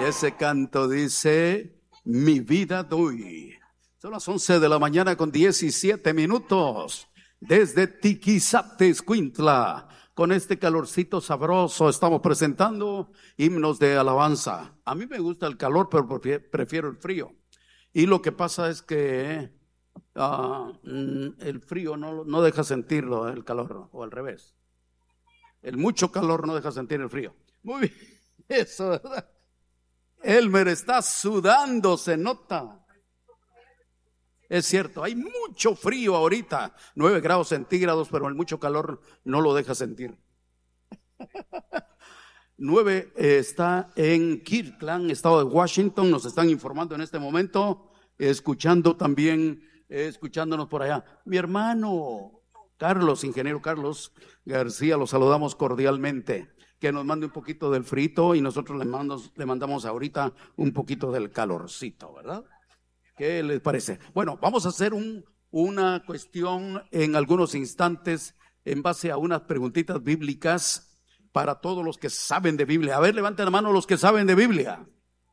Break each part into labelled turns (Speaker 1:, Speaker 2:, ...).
Speaker 1: Ese canto dice, mi vida doy. Son las 11 de la mañana con 17 minutos. Desde Tiquizate, Escuintla, con este calorcito sabroso, estamos presentando himnos de alabanza. A mí me gusta el calor, pero prefiero el frío. Y lo que pasa es que el frío no deja sentirlo, el calor, o al revés. El mucho calor no deja sentir el frío. Muy bien, eso, ¿verdad? Elmer está sudando, se nota. Es cierto, hay mucho frío ahorita, 9 grados centígrados, pero el mucho calor no lo deja sentir. 9 está en Kirtland, estado de Washington, nos están informando en este momento, escuchando también, escuchándonos por allá. Mi hermano Carlos, ingeniero Carlos García, lo saludamos cordialmente. Que nos mande un poquito del frito y nosotros le mandamos ahorita un poquito del calorcito, ¿verdad? ¿Qué les parece? Bueno, vamos a hacer una cuestión en algunos instantes en base a unas preguntitas bíblicas para todos los que saben de Biblia. A ver, levanten la mano los que saben de Biblia.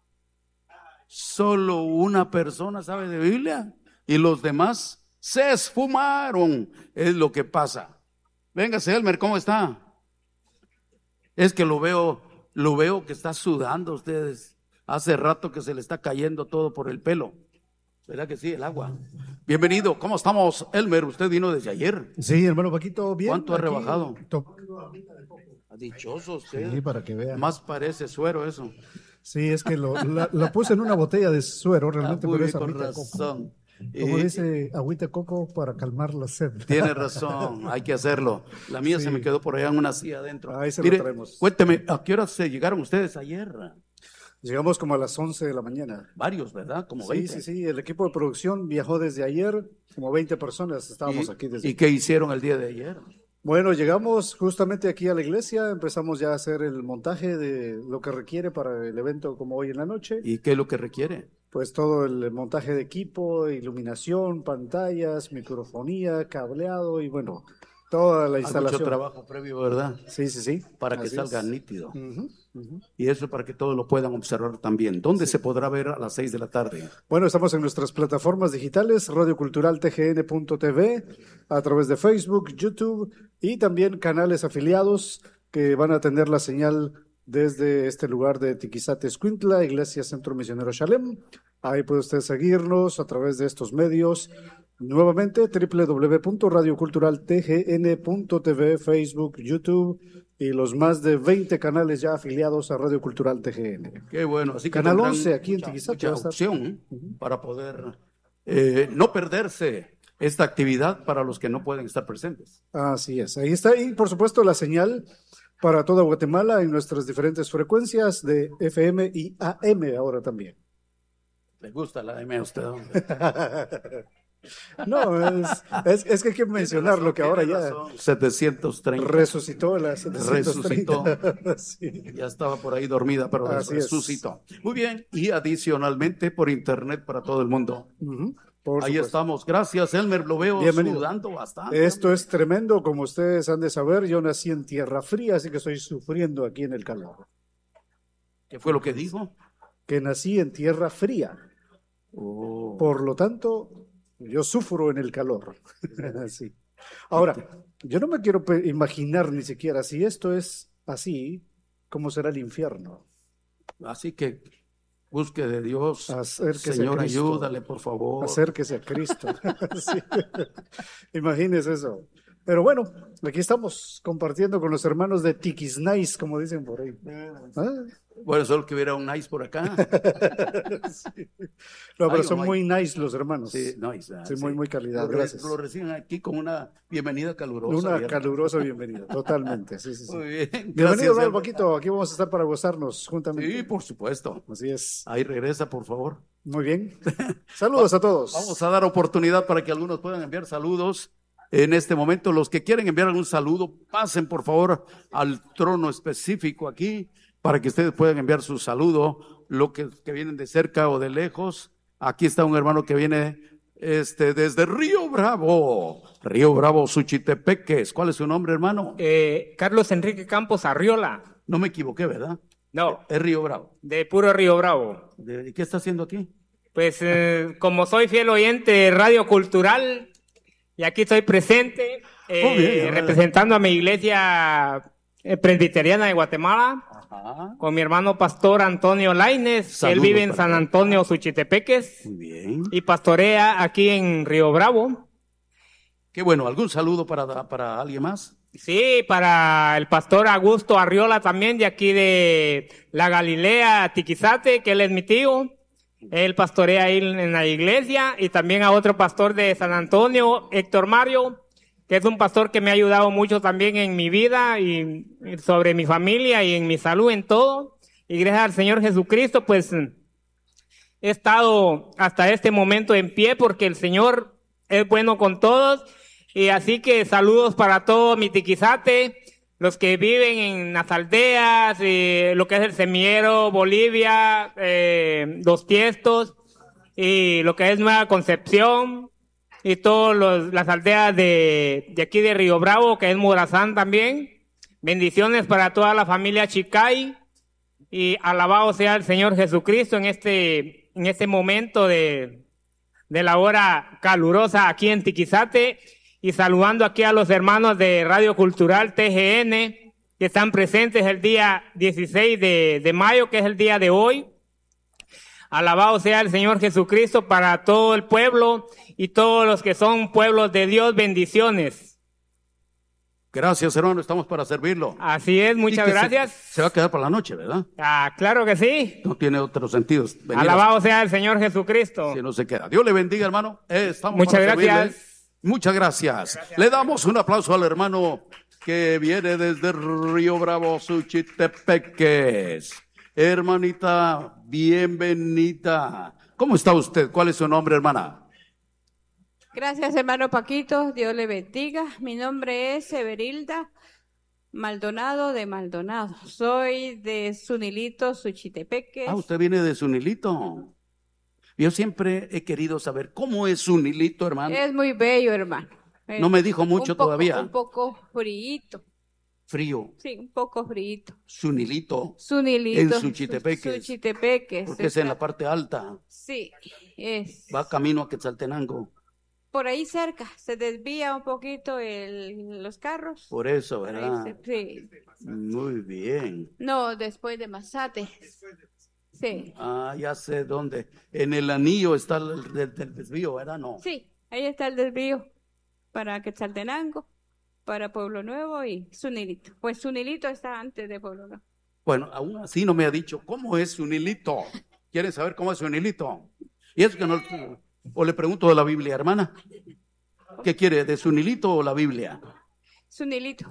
Speaker 1: Solo una persona sabe de Biblia y los demás se esfumaron. Es lo que pasa. Véngase, Elmer, ¿cómo está? Es que lo veo que está sudando ustedes. Hace rato que se le está cayendo todo por el pelo. ¿Verdad que sí, el agua? Bienvenido, ¿cómo estamos, Elmer? Usted vino desde ayer.
Speaker 2: Sí, hermano Paquito, bien.
Speaker 1: ¿Cuánto ha rebajado?
Speaker 2: Dichoso usted. Sí, para que vea.
Speaker 1: Más parece suero eso.
Speaker 2: Sí, es que lo puse en una botella de suero, realmente, pero es agüita de coco. Como dice, agüita de coco para calmar la sed.
Speaker 1: Tiene razón, hay que hacerlo. La mía se me quedó por allá en una silla adentro.
Speaker 2: Ahí se
Speaker 1: Mire,
Speaker 2: lo traemos.
Speaker 1: Cuénteme, ¿a qué hora se llegaron ustedes ayer?
Speaker 2: Llegamos como a las 11 de la mañana.
Speaker 1: Varios, ¿verdad? Como 20.
Speaker 2: Sí, el equipo de producción viajó desde ayer, como 20 personas estábamos aquí desde.
Speaker 1: ¿Y qué hicieron el día de ayer?
Speaker 2: Bueno, llegamos justamente aquí a la iglesia, empezamos ya a hacer el montaje de lo que requiere para el evento como hoy en la noche.
Speaker 1: ¿Y qué es lo que requiere?
Speaker 2: Pues todo el montaje de equipo, iluminación, pantallas, microfonía, cableado y bueno, toda la instalación.
Speaker 1: Mucho trabajo previo, ¿verdad?
Speaker 2: Sí.
Speaker 1: Para que salga nítido. Y eso para que todos lo puedan observar también. ¿Dónde se podrá ver a las 6 de la tarde?
Speaker 2: Bueno, estamos en nuestras plataformas digitales, radioculturaltgn.tv, a través de Facebook, YouTube y también canales afiliados que van a tener la señal desde este lugar de Tiquizate, Escuintla, Iglesia Centro Misionero Shalem. Ahí puede usted seguirnos a través de estos medios. Nuevamente, www.radioculturaltgn.tv, Facebook, YouTube y los más de 20 canales ya afiliados a Radio Cultural TGN.
Speaker 1: Qué bueno. Así que
Speaker 2: Canal 11 aquí en Tiquizate.
Speaker 1: Mucha opción para poder no perderse esta actividad para los que no pueden estar presentes.
Speaker 2: Así es. Ahí está. Y por supuesto la señal para toda Guatemala en nuestras diferentes frecuencias de FM y AM ahora también.
Speaker 1: ¿Le gusta la AM a usted?
Speaker 2: No, es que hay que mencionar lo que ahora ya
Speaker 1: 730
Speaker 2: resucitó la 730.
Speaker 1: Sí. Ya estaba por ahí dormida, pero resucitó. Muy bien, y adicionalmente por internet para todo el mundo. Ahí estamos. Gracias, Elmer, lo veo sudando bastante.
Speaker 2: Esto es tremendo, como ustedes han de saber, yo nací en tierra fría, así que estoy sufriendo aquí en el calor.
Speaker 1: ¿Qué fue lo que dijo?
Speaker 2: Que nací en tierra fría. Por lo tanto, yo sufro en el calor. Sí. Ahora, yo no me quiero imaginar ni siquiera si esto es así, ¿cómo será el infierno?
Speaker 1: Así que busque de Dios.
Speaker 2: Acérquese
Speaker 1: Señor,
Speaker 2: a Cristo.
Speaker 1: ayúdale, por favor.
Speaker 2: Acérquese a Cristo. Sí. Imagínese eso. Pero bueno, aquí estamos compartiendo con los hermanos de Tiquisnais, como dicen por ahí.
Speaker 1: Bueno, solo que hubiera un nice por acá.
Speaker 2: Sí. No, pero son muy nice los hermanos.
Speaker 1: Sí, nice.
Speaker 2: Sí, muy calidad, gracias.
Speaker 1: Lo reciben aquí con una bienvenida calurosa.
Speaker 2: Una calurosa bienvenida, totalmente. Sí.
Speaker 1: Muy bien.
Speaker 2: Bienvenido, un poquito. Aquí vamos a estar para gozarnos juntamente.
Speaker 1: Sí, por supuesto.
Speaker 2: Así es.
Speaker 1: Ahí regresa, por favor.
Speaker 2: Muy bien. Saludos a todos.
Speaker 1: Vamos a dar oportunidad para que algunos puedan enviar saludos. En este momento, los que quieren enviar algún saludo, pasen por favor al trono específico aquí para que ustedes puedan enviar su saludo, lo que vienen de cerca o de lejos. Aquí está un hermano que viene desde Río Bravo, Suchitepeques. ¿Cuál es su nombre, hermano?
Speaker 3: Carlos Enrique Campos Arriola.
Speaker 1: No me equivoqué, ¿verdad?
Speaker 3: No,
Speaker 1: Es Río Bravo.
Speaker 3: de puro Río Bravo.
Speaker 1: ¿Qué está haciendo aquí?
Speaker 3: Pues como soy fiel oyente de Radio Cultural, y aquí estoy presente,
Speaker 1: Bien,
Speaker 3: representando a mi iglesia presbiteriana de Guatemala,
Speaker 1: Ajá.
Speaker 3: con mi hermano pastor Antonio Lainez.
Speaker 1: Saludos
Speaker 3: Él vive en
Speaker 1: para
Speaker 3: San
Speaker 1: ti.
Speaker 3: Antonio, Suchitepeques,
Speaker 1: Muy bien.
Speaker 3: y pastorea aquí en Río Bravo.
Speaker 1: Qué bueno. ¿Algún saludo para alguien más?
Speaker 3: Sí, para el pastor Augusto Arriola también, de aquí de la Galilea, Tiquizate, que él es mi tío. Él pastorea ahí en la iglesia, y también a otro pastor de San Antonio, Héctor Mario, que es un pastor que me ha ayudado mucho también en mi vida y sobre mi familia y en mi salud, en todo. Y gracias al Señor Jesucristo, pues he estado hasta este momento en pie porque el Señor es bueno con todos. Y así que saludos para todo mi Tiquizate, los que viven en las aldeas, lo que es el Semillero, Bolivia, Los Tiestos, y lo que es Nueva Concepción, y todas las aldeas de aquí de Río Bravo, que es Morazán también. Bendiciones para toda la familia Chicay, y alabado sea el Señor Jesucristo en este momento de la hora calurosa aquí en Tiquizate. Y saludando aquí a los hermanos de Radio Cultural TGN, que están presentes el día 16 de mayo, que es el día de hoy. Alabado sea el Señor Jesucristo para todo el pueblo y todos los que son pueblos de Dios. Bendiciones.
Speaker 1: Gracias, hermano. Estamos para servirlo.
Speaker 3: Así es, muchas
Speaker 1: Y que
Speaker 3: gracias.
Speaker 1: Se va a quedar para la noche, ¿verdad?
Speaker 3: Claro que sí.
Speaker 1: No tiene otros sentidos. Venir
Speaker 3: Alabado sea el Señor Jesucristo.
Speaker 1: si no se queda. Dios le bendiga, hermano. Estamos
Speaker 3: Muchas
Speaker 1: para servirle.
Speaker 3: gracias.
Speaker 1: Muchas gracias. Le damos un aplauso al hermano que viene desde Río Bravo, Suchitepeques. Hermanita, bienvenida. ¿Cómo está usted? ¿Cuál es su nombre, hermana?
Speaker 4: Gracias, hermano Paquito. Dios le bendiga. Mi nombre es Everilda Maldonado de Maldonado. Soy de Sunilito, Suchitepeques.
Speaker 1: Usted viene de Sunilito. Yo siempre he querido saber cómo es Sunilito, hermano.
Speaker 4: Es muy bello, hermano.
Speaker 1: No me dijo mucho todavía.
Speaker 4: Un poco fríito.
Speaker 1: Frío.
Speaker 4: Sí, un poco fríito.
Speaker 1: Sunilito.
Speaker 4: Sunilito.
Speaker 1: En Suchitepeques.
Speaker 4: Suchitepeques.
Speaker 1: Porque es en la parte alta.
Speaker 4: Sí, es.
Speaker 1: Va camino a Quetzaltenango.
Speaker 4: Por ahí cerca, se desvía un poquito los carros.
Speaker 1: Por eso,
Speaker 4: Por ahí
Speaker 1: ¿verdad?
Speaker 4: sí.
Speaker 1: Muy bien.
Speaker 4: No, después de Mazate. Sí.
Speaker 1: Ya sé dónde. En el anillo está del desvío, ¿verdad? No.
Speaker 4: Sí, ahí está el desvío para Quetzaltenango, para Pueblo Nuevo y Sunilito. Pues Sunilito está antes de Pueblo Nuevo.
Speaker 1: Bueno, aún así no me ha dicho cómo es Sunilito. ¿Quieren saber cómo es Sunilito? Y es que no. O le pregunto de la Biblia, hermana. ¿Qué quiere? ¿De Sunilito o la Biblia?
Speaker 4: Sunilito.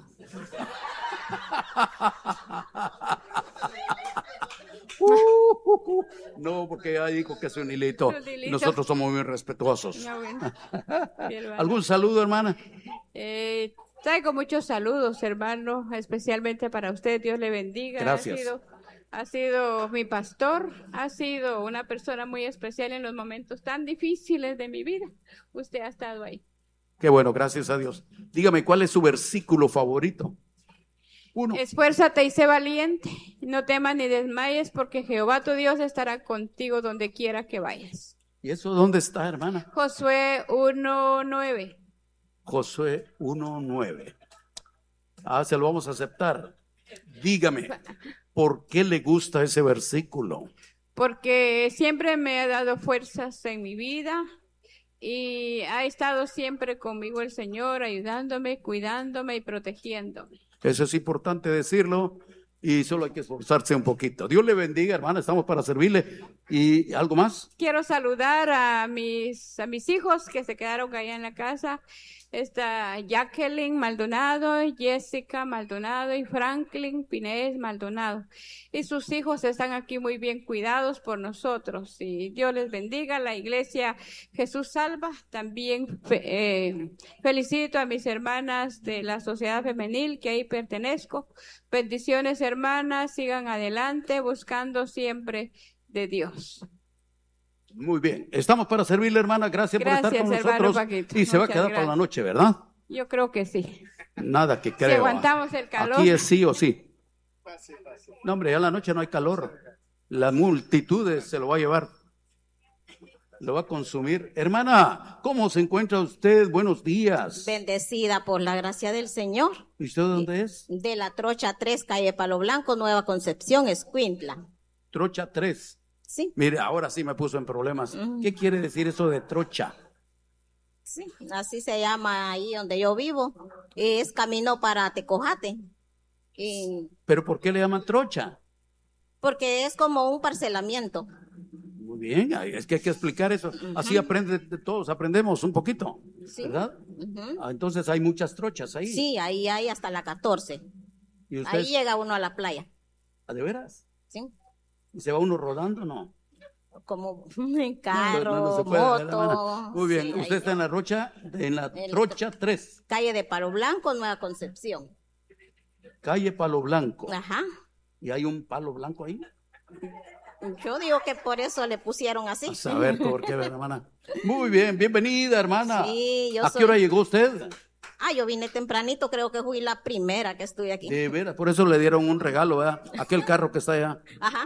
Speaker 1: No, porque ya dijo que es Sunilito.
Speaker 4: Sunilito.
Speaker 1: Nosotros somos muy respetuosos.
Speaker 4: Ah, bueno. Sí, hermano.
Speaker 1: ¿Algún saludo, hermana?
Speaker 4: Traigo muchos saludos, hermano, especialmente para usted. Dios le bendiga.
Speaker 1: Gracias.
Speaker 4: Ha sido mi pastor, ha sido una persona muy especial en los momentos tan difíciles de mi vida. Usted ha estado ahí.
Speaker 1: Qué bueno, gracias a Dios. Dígame, ¿cuál es su versículo favorito? Uno.
Speaker 4: Esfuérzate y sé valiente, no temas ni desmayes, porque Jehová tu Dios estará contigo donde quiera que vayas.
Speaker 1: ¿Y eso dónde está, hermana?
Speaker 4: Josué 1:9.
Speaker 1: Josué 1:9. Se lo vamos a aceptar. Dígame, ¿por qué le gusta ese versículo?
Speaker 4: Porque siempre me ha dado fuerzas en mi vida y ha estado siempre conmigo el Señor, ayudándome, cuidándome y protegiéndome.
Speaker 1: Eso es importante decirlo y solo hay que esforzarse un poquito. Dios le bendiga, hermana, estamos para servirle. ¿Y algo más?
Speaker 4: Quiero saludar a mis hijos que se quedaron allá en la casa. Está Jacqueline Maldonado, Jessica Maldonado y Franklin Pinés Maldonado. Y sus hijos están aquí muy bien cuidados por nosotros. Y Dios les bendiga. La iglesia Jesús Salva. También felicito a mis hermanas de la Sociedad Femenil que ahí pertenezco. Bendiciones, hermanas. Sigan adelante buscando siempre de Dios.
Speaker 1: Muy bien, estamos para servirle, hermana. Gracias por estar con nosotros.
Speaker 4: Paquito.
Speaker 1: Y se va a
Speaker 4: Muchas
Speaker 1: quedar para la
Speaker 4: gracias.
Speaker 1: noche, ¿verdad?
Speaker 4: Yo creo que sí.
Speaker 1: Nada que
Speaker 4: Si
Speaker 1: creo.
Speaker 4: aguantamos el calor.
Speaker 1: Aquí es sí o sí. No, hombre, ya en la noche no hay calor. Las multitudes se lo va a llevar. Lo va a consumir. Hermana, ¿cómo se encuentra usted? Buenos días.
Speaker 5: Bendecida por la gracia del Señor.
Speaker 1: ¿Y usted de dónde es?
Speaker 5: De la Trocha 3, calle Palo Blanco, Nueva Concepción, Escuintla.
Speaker 1: Trocha 3.
Speaker 5: Sí,
Speaker 1: Mire, ahora sí me puso en problemas. ¿Qué quiere decir eso de trocha?
Speaker 5: sí, así se llama ahí donde yo vivo. Es camino para Tecojate. Y
Speaker 1: ¿Pero por qué le llaman trocha?
Speaker 5: porque es como un parcelamiento.
Speaker 1: Muy bien, es que hay que explicar eso. Así aprende de todos, aprendemos un poquito,
Speaker 5: Sí.
Speaker 1: ¿verdad?
Speaker 5: Ujú.
Speaker 1: Entonces hay muchas trochas ahí.
Speaker 5: Sí, ahí hay hasta la 14.
Speaker 1: ¿Y usted
Speaker 5: Ahí llega uno a la playa.
Speaker 1: de veras?
Speaker 5: ¿Sí?
Speaker 1: ¿Y se va uno rodando? No.
Speaker 5: Como en carro,
Speaker 1: No se puede,
Speaker 5: moto.
Speaker 1: hermana. Muy bien,
Speaker 5: Sí,
Speaker 1: usted
Speaker 5: ahí.
Speaker 1: está en la Rocha, en la
Speaker 5: El-
Speaker 1: Trocha 3,
Speaker 5: Calle de Palo Blanco, Nueva Concepción.
Speaker 1: calle Palo Blanco.
Speaker 5: Ajá.
Speaker 1: ¿Y hay un palo blanco ahí?
Speaker 5: Yo digo que por eso le pusieron así.
Speaker 1: A saber por qué, hermana. Muy bien, bienvenida, hermana.
Speaker 5: Sí, yo
Speaker 1: ¿A qué
Speaker 5: soy-
Speaker 1: hora llegó usted?
Speaker 5: Yo vine tempranito, creo que fui la primera que estuve aquí.
Speaker 1: De veras, por eso le dieron un regalo, ¿verdad? Aquel carro que está allá.
Speaker 5: Ajá.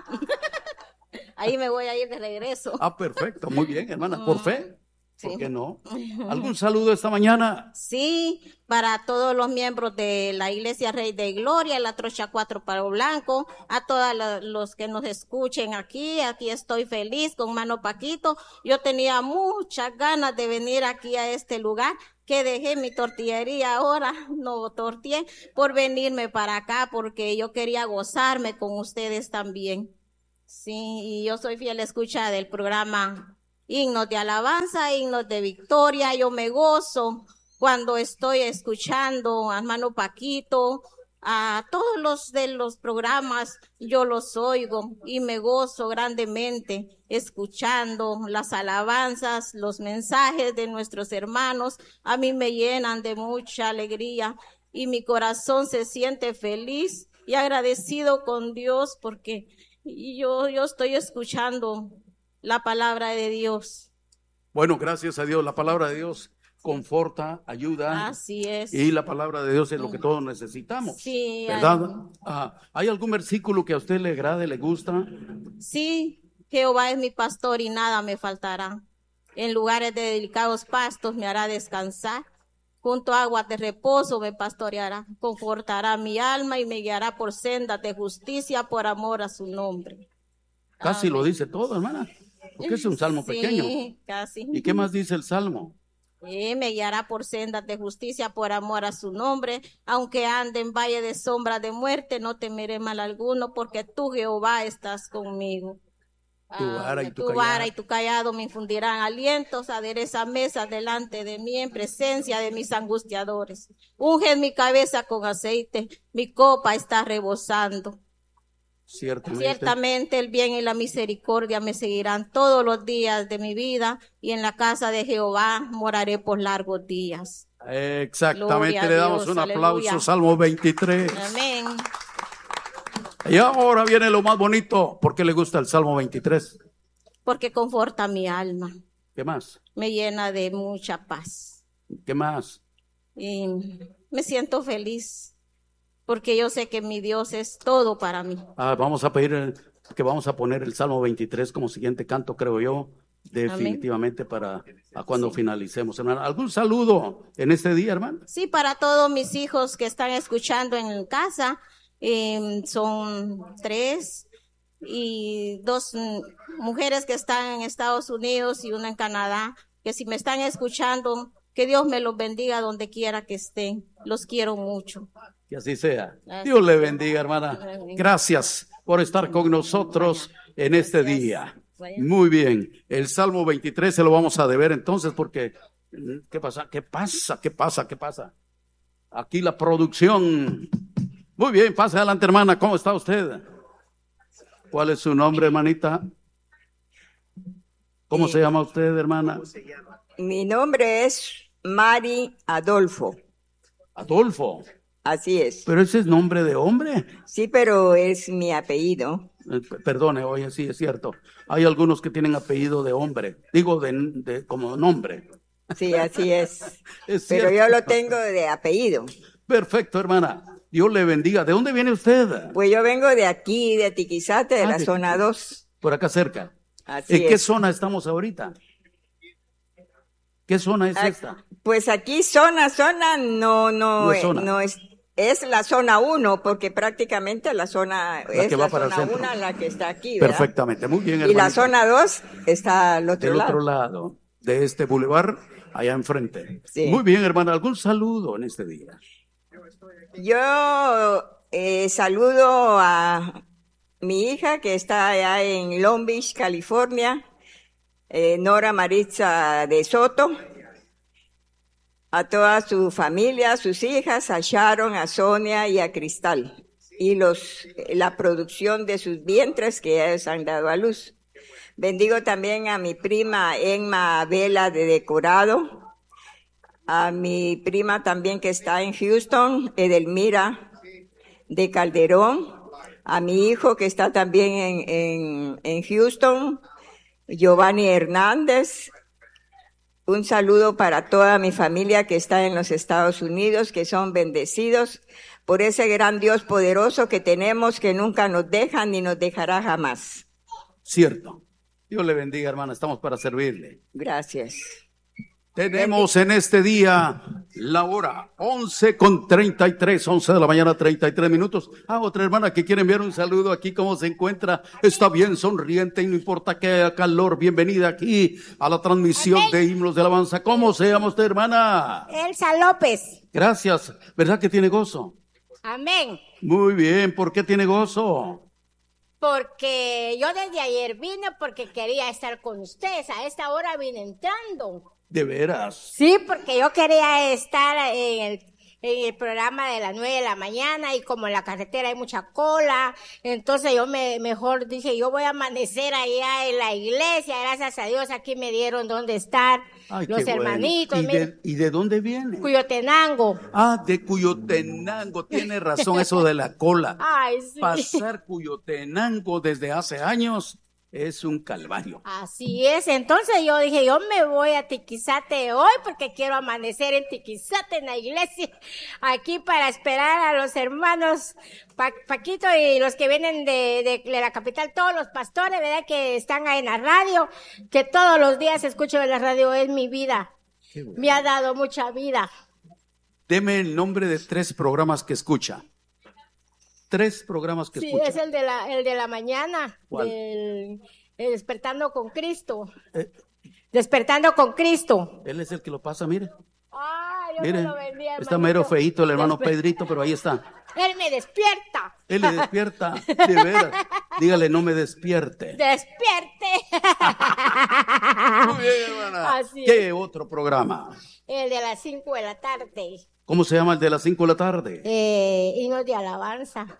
Speaker 5: Ahí me voy a ir de regreso.
Speaker 1: Ah, perfecto, muy bien, hermana. ¿Por fe? ¿Por
Speaker 5: Sí.
Speaker 1: qué no? ¿Algún saludo esta mañana?
Speaker 5: Sí, para todos los miembros de la Iglesia Rey de Gloria, la Trocha 4 Palo Blanco, a todos los que nos escuchen aquí estoy feliz con Mano Paquito. Yo tenía muchas ganas de venir aquí a este lugar, que dejé mi tortillería ahora, no torteé, por venirme para acá, porque yo quería gozarme con ustedes también. Sí, y yo soy fiel escucha del programa Himnos de Alabanza, Himnos de Victoria. Yo me gozo cuando estoy escuchando a hermano Paquito, a todos los de los programas, yo los oigo y me gozo grandemente escuchando las alabanzas, los mensajes de nuestros hermanos. A mí me llenan de mucha alegría y mi corazón se siente feliz y agradecido con Dios porque yo estoy escuchando la palabra de Dios.
Speaker 1: Bueno, gracias a Dios, la palabra de Dios conforta, ayuda.
Speaker 5: Así es.
Speaker 1: Y la palabra de Dios es lo que todos necesitamos.
Speaker 5: Sí,
Speaker 1: ¿Verdad? ¿Hay algún versículo que a usted le agrade, le gusta?
Speaker 5: Sí, Jehová es mi pastor y nada me faltará. En lugares de delicados pastos me hará descansar. Junto a aguas de reposo me pastoreará. Confortará mi alma y me guiará por sendas de justicia por amor a su nombre.
Speaker 1: Casi lo dice todo, hermana. Porque es un salmo pequeño.
Speaker 5: Sí, casi.
Speaker 1: ¿Y qué más dice el salmo?
Speaker 5: Me guiará por sendas de justicia por amor a su nombre. Aunque ande en valle de sombra de muerte, no temeré mal alguno, porque tú, Jehová, estás conmigo.
Speaker 1: Tu vara y tu
Speaker 5: Tu vara
Speaker 1: callado.
Speaker 5: y tu callado me infundirán alientos, adereza mesa delante de mí en presencia de mis angustiadores. Unge mi cabeza con aceite, mi copa está rebosando. Ciertamente el bien y la misericordia me seguirán todos los días de mi vida, y en la casa de Jehová moraré por largos días.
Speaker 1: Exactamente,
Speaker 5: Gloria a
Speaker 1: le damos
Speaker 5: Dios,
Speaker 1: un aplauso,
Speaker 5: aleluya.
Speaker 1: Salmo 23.
Speaker 5: Amén.
Speaker 1: Y ahora viene lo más bonito. ¿Por qué le gusta el Salmo 23?
Speaker 5: Porque conforta mi alma,
Speaker 1: ¿Qué más?
Speaker 5: me llena de mucha paz.
Speaker 1: ¿Qué más?
Speaker 5: Y me siento feliz porque yo sé que mi Dios es todo para mí.
Speaker 1: Vamos a pedir que vamos a poner el Salmo 23 como siguiente canto, creo yo, definitivamente para cuando finalicemos. Hermana, ¿algún saludo en este día, hermano?
Speaker 5: Sí, para todos mis hijos que están escuchando en casa, son 3 y 2 mujeres que están en Estados Unidos y una en Canadá, que si me están escuchando, que Dios me los bendiga donde quiera que estén. Los quiero mucho.
Speaker 1: Que así sea.
Speaker 5: Gracias.
Speaker 1: Dios le bendiga, hermana.
Speaker 5: Amén.
Speaker 1: Gracias por estar con nosotros en este día.
Speaker 5: Vaya.
Speaker 1: Muy bien. El Salmo 23 se lo vamos a deber entonces porque ¿qué pasa? ¿Qué pasa? ¿Qué pasa? ¿Qué pasa? Aquí la producción. Muy bien, pase adelante, hermana. ¿Cómo está usted? ¿Cuál es su nombre, hermanita? ¿Cómo se llama usted, hermana?
Speaker 6: Mi nombre es Mari Adolfo,
Speaker 1: Adolfo.
Speaker 6: así es.
Speaker 1: Pero ese es nombre de hombre.
Speaker 6: Sí, pero es mi apellido.
Speaker 1: Perdone, oye, sí, es cierto. Hay algunos que tienen apellido de hombre. Digo, como nombre.
Speaker 6: Sí, así es.
Speaker 1: Es
Speaker 6: Pero
Speaker 1: cierto.
Speaker 6: yo lo tengo de apellido.
Speaker 1: Perfecto, hermana. Dios le bendiga. ¿De dónde viene usted?
Speaker 6: Pues yo vengo de aquí, de Tiquizate, de la
Speaker 1: de
Speaker 6: zona 2.
Speaker 1: Por acá cerca.
Speaker 6: Así
Speaker 1: ¿En qué
Speaker 6: es.
Speaker 1: zona estamos ahorita? ¿Qué zona es
Speaker 6: Ah,
Speaker 1: esta?
Speaker 6: Pues aquí zona
Speaker 1: No es zona.
Speaker 6: no es la zona 1, porque prácticamente la zona
Speaker 1: que
Speaker 6: es
Speaker 1: va
Speaker 6: la
Speaker 1: para el
Speaker 6: zona
Speaker 1: centro.
Speaker 6: 1 la que está aquí, ¿verdad?
Speaker 1: Perfectamente, muy bien,
Speaker 6: Y la
Speaker 1: hermanita.
Speaker 6: zona 2 está al otro
Speaker 1: Del
Speaker 6: lado.
Speaker 1: otro lado de este bulevar, allá enfrente.
Speaker 6: Sí.
Speaker 1: Muy bien, hermana. ¿Algún saludo en este día?
Speaker 6: Yo saludo a mi hija que está allá en Long Beach, California, Nora Maritza de Soto, a toda su familia, a sus hijas, a Sharon, a Sonia y a Cristal, y la producción de sus vientres que ellas han dado a luz. Bendigo también a mi prima Emma Vela de Decorado, a mi prima también que está en Houston, Edelmira de Calderón, a mi hijo que está también en Houston, Giovanni Hernández. Un saludo para toda mi familia que está en los Estados Unidos, que son bendecidos por ese gran Dios poderoso que tenemos, que nunca nos deja ni nos dejará jamás.
Speaker 1: Cierto. Dios le bendiga, hermana. Estamos para servirle.
Speaker 6: Gracias.
Speaker 1: Tenemos en este día la hora 11:33, 11 de la mañana, 33 minutos. Otra hermana que quiere enviar un saludo aquí, ¿cómo se encuentra? Está bien, sonriente y no importa que haya calor. Bienvenida aquí a la transmisión de Himnos de Alabanza. ¿Cómo se llama usted, hermana?
Speaker 7: Elsa López.
Speaker 1: Gracias. ¿Verdad que tiene gozo?
Speaker 7: Amén.
Speaker 1: Muy bien. ¿Por qué tiene gozo?
Speaker 7: Porque yo desde ayer vine porque quería estar con ustedes. A esta hora vine entrando.
Speaker 1: ¿De veras?
Speaker 7: Sí, porque yo quería estar en el programa de las 9 de la mañana y como en la carretera hay mucha cola, entonces yo mejor dije, yo voy a amanecer allá en la iglesia. Gracias a Dios aquí me dieron donde estar.
Speaker 1: Ay,
Speaker 7: los
Speaker 1: qué bueno.
Speaker 7: hermanitos.
Speaker 1: ¿Y de dónde viene?
Speaker 7: Cuyotenango.
Speaker 1: De Cuyotenango. Tiene razón eso de la cola.
Speaker 7: Ay, sí.
Speaker 1: Pasar Cuyotenango desde hace años es un calvario.
Speaker 7: Así es, entonces yo dije, yo me voy a Tiquizate hoy porque quiero amanecer en Tiquizate, en la iglesia, aquí para esperar a los hermanos Paquito y los que vienen de la capital, todos los pastores, ¿verdad? Que están ahí en la radio, que todos los días escucho en la radio, es mi vida, bueno. Me ha dado mucha vida.
Speaker 1: Deme el nombre de 3 programas que escucha. 3 programas que escucha.
Speaker 7: Sí, es el de la mañana.
Speaker 1: ¿Cuál?
Speaker 7: El Despertando con Cristo. Despertando con Cristo.
Speaker 1: Él es el que lo pasa, mire.
Speaker 7: Yo
Speaker 1: mire,
Speaker 7: me lo vendí,
Speaker 1: está mero feíto el hermano Pedrito, pero ahí está.
Speaker 7: Él me despierta.
Speaker 1: Él le despierta, de veras. Dígale, no me despierte.
Speaker 7: ¡Despierte!
Speaker 1: Muy bien, hermana.
Speaker 7: Así
Speaker 1: ¿Qué otro programa?
Speaker 7: El de las 5 de la tarde.
Speaker 1: ¿Cómo se llama el de las 5 de la tarde?
Speaker 7: Himnos de alabanza.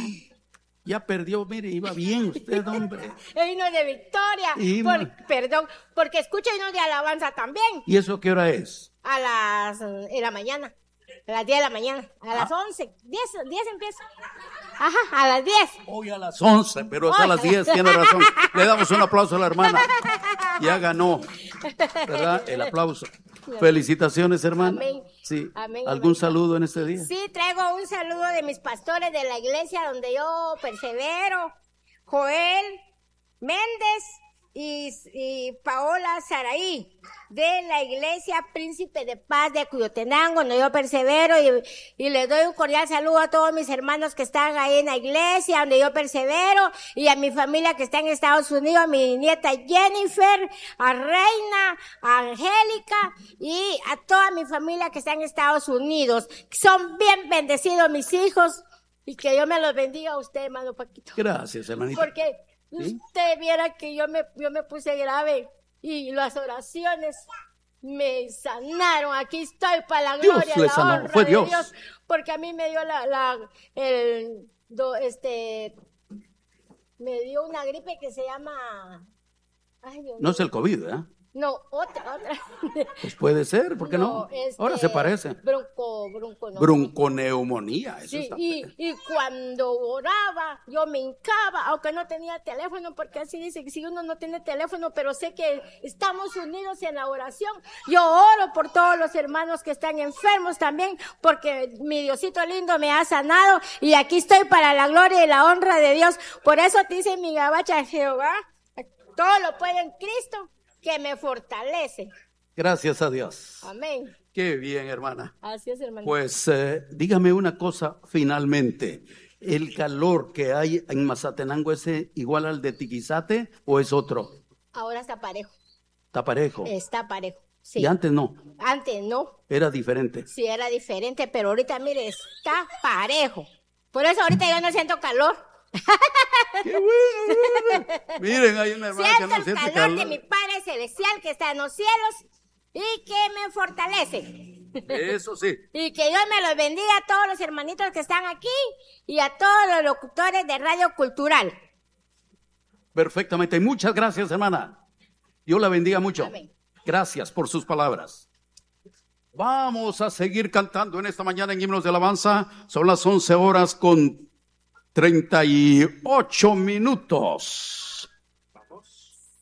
Speaker 1: Ya perdió, mire, iba bien usted, hombre.
Speaker 7: Himnos de victoria. Perdón, porque escucho himnos de alabanza también.
Speaker 1: ¿Y eso qué hora es?
Speaker 7: En la mañana. A las 10 de la mañana. A las 11. 10 empieza. Ajá, a las 10.
Speaker 1: Hoy a las 11, pero es a las 10, tiene razón. Le damos un aplauso a la hermana. Ya ganó, ¿verdad? El aplauso. Felicitaciones, hermana.
Speaker 7: Amén.
Speaker 1: Sí.
Speaker 7: Amén,
Speaker 1: ¿Algún
Speaker 7: amén.
Speaker 1: saludo en este día?
Speaker 7: Sí, traigo un saludo de mis pastores de la iglesia donde yo persevero. Joel Méndez y Paola Saraí, de la iglesia Príncipe de Paz de Cuyotenango, donde yo persevero, y les doy un cordial saludo a todos mis hermanos que están ahí en la iglesia, donde yo persevero, y a mi familia que está en Estados Unidos, a mi nieta Jennifer, a Reina, a Angélica, y a toda mi familia que está en Estados Unidos. Son bien bendecidos mis hijos, y que Dios me los bendiga a usted, hermano Paquito.
Speaker 1: Gracias, hermanita.
Speaker 7: Porque
Speaker 1: ¿sí?
Speaker 7: Usted viera que yo me puse grave y las oraciones me sanaron. Aquí estoy para la gloria,
Speaker 1: Dios le
Speaker 7: la
Speaker 1: sanó,
Speaker 7: honra
Speaker 1: fue
Speaker 7: de
Speaker 1: Dios.
Speaker 7: porque a mí me dio me dio una gripe que se llama, ay, Dios
Speaker 1: No
Speaker 7: mío.
Speaker 1: es el COVID, ¿eh?
Speaker 7: No, otra.
Speaker 1: Pues puede ser, ¿por qué no? Ahora se parece. Bronconeumonía, eso
Speaker 7: Sí,
Speaker 1: está.
Speaker 7: y cuando oraba, yo me hincaba, aunque no tenía teléfono, porque así dice que si uno no tiene teléfono, pero sé que estamos unidos en la oración. Yo oro por todos los hermanos que están enfermos también, porque mi Diosito lindo me ha sanado, y aquí estoy para la gloria y la honra de Dios. Por eso te dice mi gabacha, Jehová, todo lo puede en Cristo, que me fortalece.
Speaker 1: Gracias a Dios.
Speaker 7: Amén.
Speaker 1: Qué bien, hermana.
Speaker 7: Así es, hermano.
Speaker 1: Pues dígame una cosa finalmente. ¿El calor que hay en Mazatenango es igual al de Tiquizate o es otro?
Speaker 7: Ahora está parejo.
Speaker 1: ¿Está parejo?
Speaker 7: Está parejo, sí.
Speaker 1: Y antes no,
Speaker 7: Antes no,
Speaker 1: era diferente.
Speaker 7: sí era diferente, pero ahorita, mire, está parejo. Por eso ahorita yo no siento calor.
Speaker 1: ¡Qué bueno! Miren, hay una hermana que
Speaker 7: Siento
Speaker 1: no
Speaker 7: el
Speaker 1: siente
Speaker 7: calor de
Speaker 1: calor.
Speaker 7: mi Padre Celestial que está en los cielos y que me fortalece.
Speaker 1: Eso sí.
Speaker 7: Y que Dios me los bendiga a todos los hermanitos que están aquí y a todos los locutores de Radio Cultural.
Speaker 1: Perfectamente. Y muchas gracias, hermana. Dios la bendiga mucho.
Speaker 7: Amén.
Speaker 1: Gracias por sus palabras. Vamos a seguir cantando en esta mañana en Himnos de Alabanza. Son las 11 horas con 38 minutos. Vamos.